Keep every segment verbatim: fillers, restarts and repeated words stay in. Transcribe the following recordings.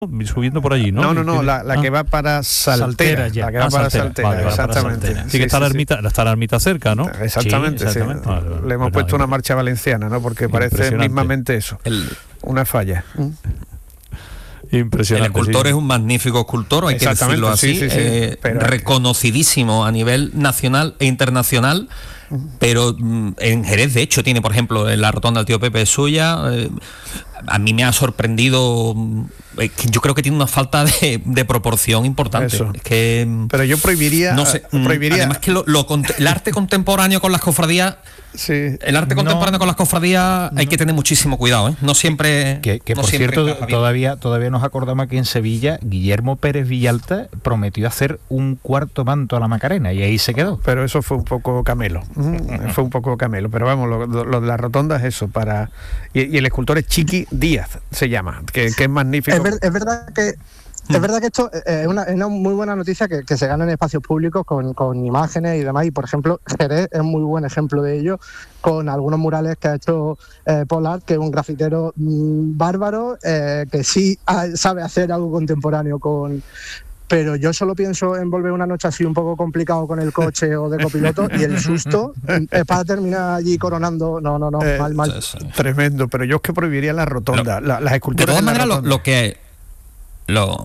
subiendo por allí, ¿no? No, no, no, la, la ah. que va para Saltera, Saltera la que va ah, para Saltera, Saltera, vale, exactamente. Para Saltera. Sí, sí, que está, sí, la sí. ermita, está la ermita cerca, ¿no? Exactamente, sí. exactamente. sí. Vale, vale, Le hemos pues puesto nada, una marcha valenciana, ¿no? Porque parece mismamente eso, el, una falla. Impresionante. El escultor sí. es un magnífico escultor, hay que decirlo así, sí, sí, sí. Eh, reconocidísimo a nivel nacional e internacional. Pero mm, en Jerez, de hecho, tiene, por ejemplo, en la rotonda del Tío Pepe suya. Eh, a mí me ha sorprendido. Eh, que yo creo que tiene una falta de, de proporción importante. Eso. Es que, pero yo prohibiría. No sé, prohibiría... Además, que lo, lo, el arte contemporáneo con las cofradías. Sí. El arte contemporáneo no, con las cofradías hay no. que tener muchísimo cuidado, ¿eh? No siempre. Que, que no por siempre cierto, todavía, todavía nos acordamos que en Sevilla Guillermo Pérez Villalta prometió hacer un cuarto manto a la Macarena y ahí se quedó. Pero eso fue un poco camelo. Fue un poco camelo. Pero vamos, lo, lo de la rotonda es eso. para Y, y el escultor es Chiqui Díaz, se llama, que, que es magnífico. Es, ver, es verdad que. Es verdad que esto es una, es una muy buena noticia que, que se gana en espacios públicos con, con imágenes y demás, y por ejemplo Jerez es muy buen ejemplo de ello, con algunos murales que ha hecho eh, Pollard, que es un grafitero mmm, bárbaro, eh, que sí ha, sabe hacer algo contemporáneo con... Pero yo solo pienso en volver una noche así un poco complicado con el coche o de copiloto y el susto es para terminar allí coronando. No, no, no, eh, mal, mal. Es tremendo, pero yo es que prohibiría la rotonda, pero, la, las esculturas. De todas maneras, lo, lo que... Lo,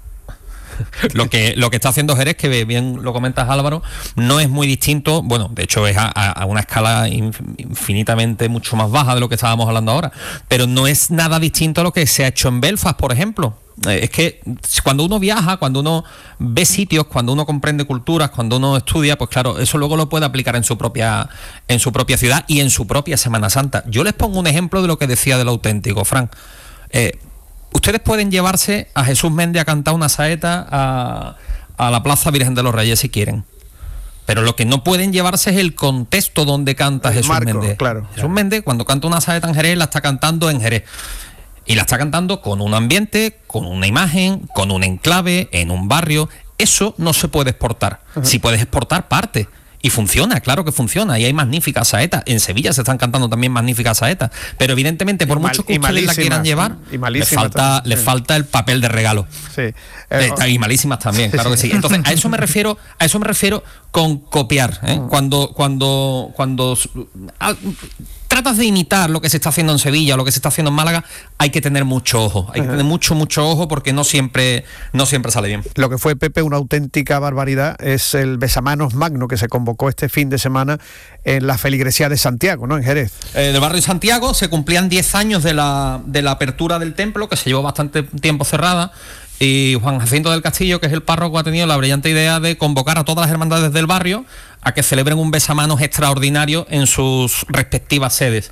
lo que lo que está haciendo Jerez, que bien lo comentas, Álvaro, no es muy distinto, bueno, de hecho es a, a una escala infinitamente mucho más baja de lo que estábamos hablando ahora, pero no es nada distinto a lo que se ha hecho en Belfast, por ejemplo. Es que cuando uno viaja, cuando uno ve sitios, cuando uno comprende culturas, cuando uno estudia, pues claro, eso luego lo puede aplicar en su propia en su propia ciudad y en su propia Semana Santa. Yo les pongo un ejemplo de lo que decía del auténtico, Fran. Eh, Ustedes pueden llevarse a Jesús Méndez a cantar una saeta a, a la Plaza Virgen de los Reyes si quieren. Pero lo que no pueden llevarse es el contexto donde canta el Jesús marco, Méndez. Claro, Jesús claro. Méndez, cuando canta una saeta en Jerez, la está cantando en Jerez. Y la está cantando con un ambiente, con una imagen, con un enclave, en un barrio. Eso no se puede exportar. Uh-huh. Si puedes exportar, parte. Y funciona, claro que funciona, y hay magníficas saetas. En Sevilla se están cantando también magníficas saetas, pero evidentemente por mal, mucho que ustedes la quieran llevar, les falta, les sí. falta el papel de regalo. Sí. Eh, eh, y malísimas también, claro que sí. Entonces, a eso me refiero, a eso me refiero con copiar, ¿eh? Cuando, cuando, cuando a, tratas de imitar lo que se está haciendo en Sevilla o lo que se está haciendo en Málaga, hay que tener mucho ojo, hay que tener mucho, mucho ojo porque no siempre, no siempre sale bien. Lo que fue, Pepe, una auténtica barbaridad es el besamanos magno que se convocó este fin de semana en la feligresía de Santiago, ¿no? En Jerez. Eh, del barrio de Santiago se cumplían diez años de la, de la apertura del templo, que se llevó bastante tiempo cerrada. Y Juan Jacinto del Castillo, que es el párroco, ha tenido la brillante idea de convocar a todas las hermandades del barrio a que celebren un besamanos extraordinario en sus respectivas sedes.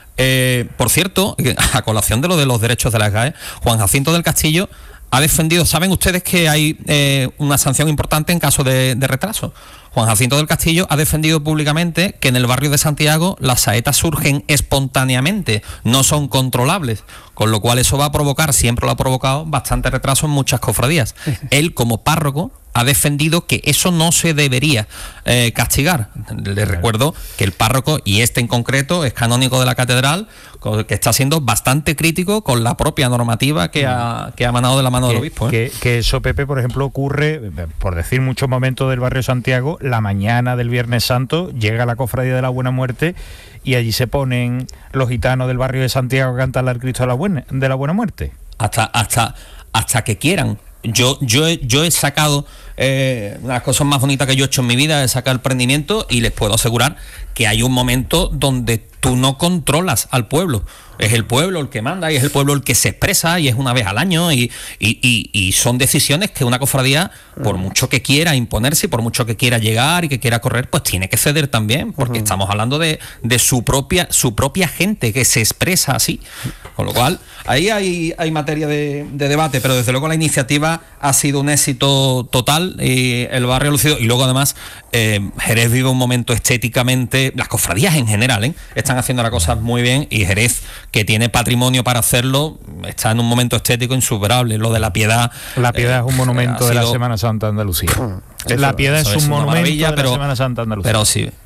Eh, por cierto, a colación de lo de los derechos de las G A E, Juan Jacinto del Castillo ha defendido, ¿saben ustedes que hay eh, una sanción importante en caso de, de retraso? Juan Jacinto del Castillo ha defendido públicamente que en el barrio de Santiago las saetas surgen espontáneamente, no son controlables, con lo cual eso va a provocar, siempre lo ha provocado, bastante retraso en muchas cofradías. Él, como párroco, ha defendido que eso no se debería eh, castigar. Les recuerdo que el párroco, y este en concreto, es canónigo de la catedral, que está siendo bastante crítico con la propia normativa que ha, que ha emanado de la mano que, del obispo. ¿eh? Que, que eso, Pepe, por ejemplo, ocurre, por decir muchos momentos del barrio Santiago, la mañana del Viernes Santo llega la cofradía de la Buena Muerte y allí se ponen los gitanos del barrio de Santiago a cantarle al Cristo de la Buena, de la Buena Muerte. Hasta, hasta, hasta que quieran. Yo, yo, he, yo he sacado eh, una de las cosas más bonitas que yo he hecho en mi vida, he sacado el prendimiento y les puedo asegurar que hay un momento donde tú no controlas al pueblo. Es el pueblo el que manda y es el pueblo el que se expresa y es una vez al año y, y, y, y son decisiones que una cofradía, por mucho que quiera imponerse, por mucho que quiera llegar y que quiera correr, pues tiene que ceder también, porque uh-huh. estamos hablando de, de su propia su propia gente que se expresa así. Con lo cual, ahí hay, hay materia de, de debate, pero desde luego la iniciativa ha sido un éxito total y el barrio ha lucido. Y luego además, eh, Jerez vive un momento estéticamente, las cofradías en general, ¿eh? están haciendo las cosas muy bien y Jerez, que tiene patrimonio para hacerlo, está en un momento estético insuperable. Lo de la Piedad. La Piedad eh, es un monumento de la Semana Santa Andalucía. Eso, la Piedad es un monumento maravilla, de pero, la Semana Santa Andalucía. Pero sí.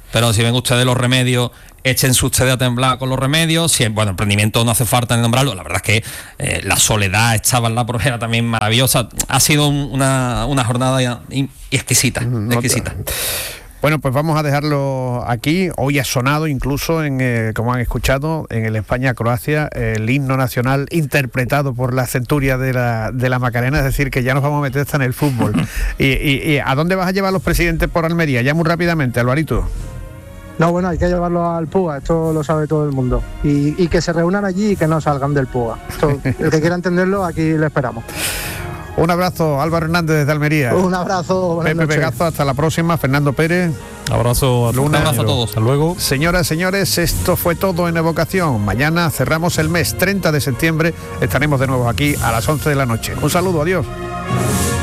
pero si ven ustedes los remedios, échense ustedes a temblar con los remedios. Si, bueno, emprendimiento no hace falta ni nombrarlo. La verdad es que eh, la soledad estaba en la Porjera también maravillosa. Ha sido un, una, una jornada exquisita, no, exquisita. Bueno, pues vamos a dejarlo aquí. Hoy ha sonado incluso, en eh, como han escuchado, en el España-Croacia, el himno nacional interpretado por la centuria de la, de la Macarena, es decir, que ya nos vamos a meter hasta en el fútbol. y, y, y ¿a dónde vas a llevar a los presidentes por Almería? Ya muy rápidamente, Alvarito. No, bueno, hay que llevarlo al Puga, esto lo sabe todo el mundo. Y, y que se reúnan allí y que no salgan del Puga. Esto, el que quiera entenderlo, aquí le esperamos. Un abrazo, Álvaro Hernández desde Almería. Un abrazo. Pepe Vegazo, hasta la próxima. Fernando Pérez. Abrazo a, Luna, un abrazo a todos. Hasta luego. Señoras, señores, esto fue todo en Evocación. Mañana cerramos el mes, treinta de septiembre. Estaremos de nuevo aquí a las once de la noche. Un saludo, adiós.